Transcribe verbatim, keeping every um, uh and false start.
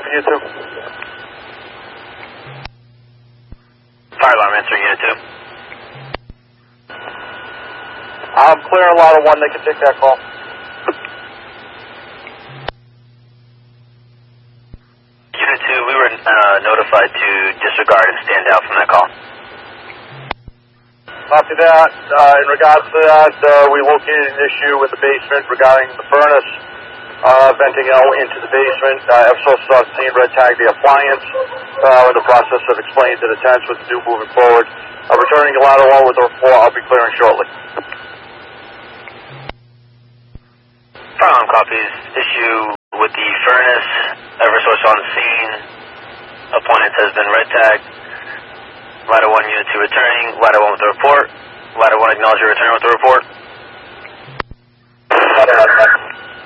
Unit two. Fire alarm answering Unit two. I'm clearing Ladder one, they can take that call. Unit two, we were uh, notified to disregard and stand out from that call. Copy that. Uh, in regards to that, uh, we located an issue with the basement regarding the furnace uh, venting out into the basement. Uh, Eversource is on scene, red tag the appliance. Uh, we're in the process of explaining to the tenants what to do moving forward. Uh, returning to Ladder one with the report. I'll be clearing shortly. Fire alarm copies. Issue with the furnace. Eversource on scene. Appliance has been red tagged. Ladder one, Unit two returning. Ladder one with the report. Ladder one acknowledge your return with the report. Ladder one.